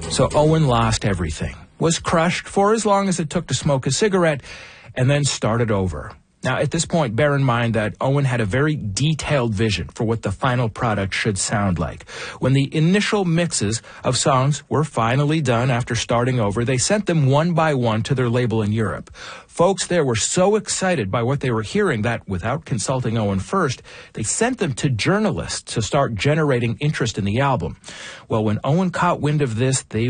So Owen lost everything, was crushed for as long as it took to smoke a cigarette, and then started over. Now, at this point, bear in mind that Owen had a very detailed vision for what the final product should sound like. When the initial mixes of songs were finally done after starting over, they sent them one by one to their label in Europe. Folks there were so excited by what they were hearing that, without consulting Owen first, they sent them to journalists to start generating interest in the album. Well, when Owen caught wind of this, they